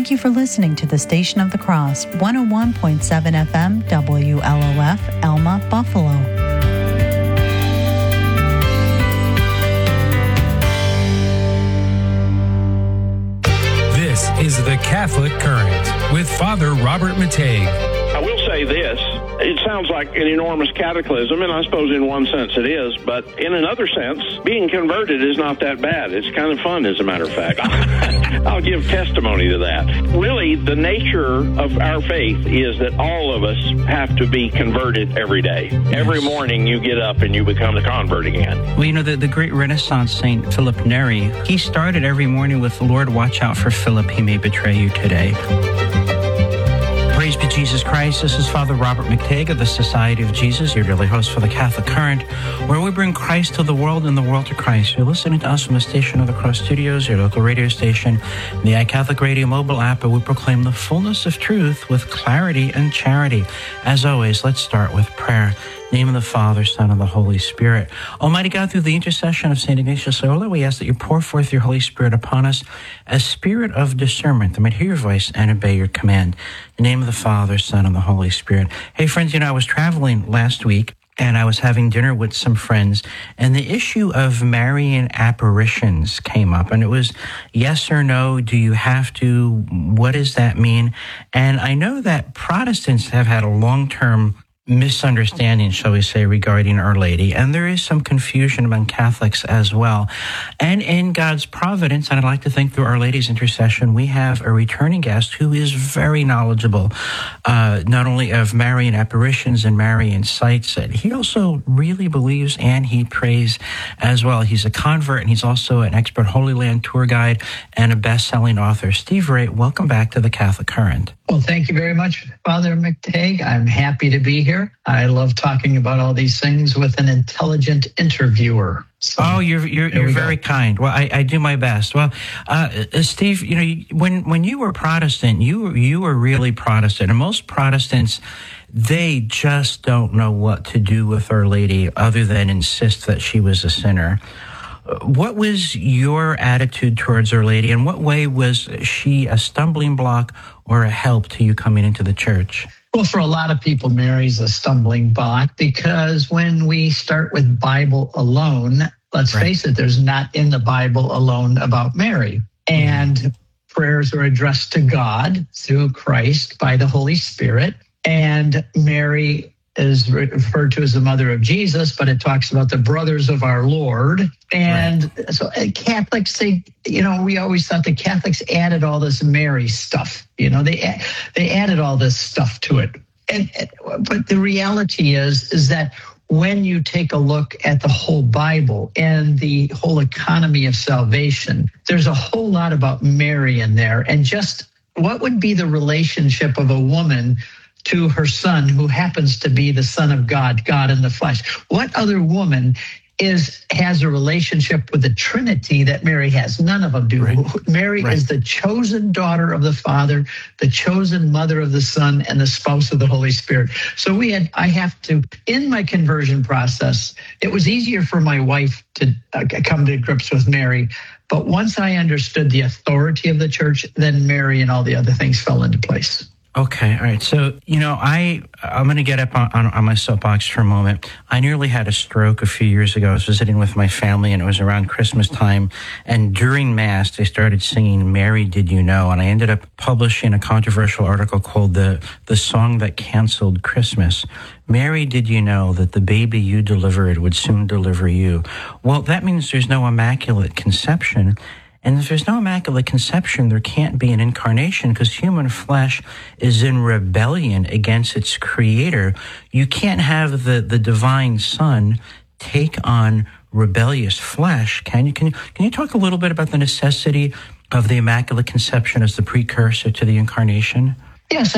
Thank you for listening to the Station of the Cross, 101.7 FM, WLOF, Elma, Buffalo. This is the Catholic Current with Father Robert Matei. I will say this. It sounds like an enormous cataclysm, and I suppose in one sense it is, but in another sense, being converted is not that bad. It's kind of fun, as a matter of fact. I'll give testimony to that. Really, the nature of our faith is that all of us have to be converted every day. Every morning you get up and you become a convert again. Well, you know, the great Renaissance Saint Philip Neri, he started every morning with, "Lord, watch out for Philip, he may betray you today." Praise be Jesus Christ. This is Father Robert McTague of the Society of Jesus, your daily host for the Catholic Current, where we bring Christ to the world and the world to Christ. You're listening to us from the Station of the Cross Studios, your local radio station, the iCatholic Radio mobile app, where we proclaim the fullness of truth with clarity and charity. As always, let's start with prayer. In the name of the Father, Son, and the Holy Spirit. Almighty God, through the intercession of St. Ignatius Loyola, we ask that you pour forth your Holy Spirit upon us, a spirit of discernment that might hear your voice and obey your command. In the name of the Father, Son, and the Holy Spirit. Hey, friends, you know, I was traveling last week, and I was having dinner with some friends, and the issue of Marian apparitions came up, and it was yes or no, do you have to, what does that mean? And I know that Protestants have had a long-term misunderstanding, shall we say, regarding Our Lady. And there is some confusion among Catholics as well. And in God's providence, and I'd like to think through Our Lady's intercession, we have a returning guest who is very knowledgeable, not only of Marian apparitions and Marian sites, he also really believes and he prays as well. He's a convert, and he's also an expert Holy Land tour guide and a best-selling author. Steve Ray, welcome back to the Catholic Current. Well, thank you very much, Father McTague. I'm happy to be here. I love talking about all these things with an intelligent interviewer. So, you're very kind. Well, I do my best. Well, Steve, you know, when you were Protestant, you were really Protestant, and most Protestants, they just don't know what to do with Our Lady other than insist that she was a sinner. What was your attitude towards Our Lady, and what way was she a stumbling block or a help to you coming into the church? Well, for a lot of people, Mary's a stumbling block, because when we start with Bible alone, let's face it, there's not in the Bible alone about Mary. And prayers are addressed to God through Christ by the Holy Spirit. And Mary is referred to as the mother of Jesus, but it talks about the brothers of our Lord. And so Catholics, we always thought the Catholics added all this Mary stuff. You know, they added all this stuff to it. But the reality is that when you take a look at the whole Bible and the whole economy of salvation, there's a whole lot about Mary in there. And just what would be the relationship of a woman to her son, who happens to be the Son of God, God in the flesh? What other woman has a relationship with the Trinity that Mary has? None of them do. Mary is the chosen daughter of the Father, the chosen mother of the Son, and the spouse of the Holy Spirit. So in my conversion process, it was easier for my wife to come to grips with Mary. But once I understood the authority of the church, then Mary and all the other things fell into place. Okay, all right. So, you know, I'm going to get up on my soapbox for a moment. I nearly had a stroke a few years ago. I was visiting with my family, and it was around Christmas time. And during Mass, they started singing "Mary, Did You Know?" And I ended up publishing a controversial article called The Song That Canceled Christmas. Mary, did you know that the baby you delivered would soon deliver you? Well, that means there's no Immaculate Conception. And if there's no Immaculate Conception, there can't be an incarnation, because human flesh is in rebellion against its creator. You can't have the divine Son take on rebellious flesh, can you? Can you talk a little bit about the necessity of the Immaculate Conception as the precursor to the incarnation? Yes,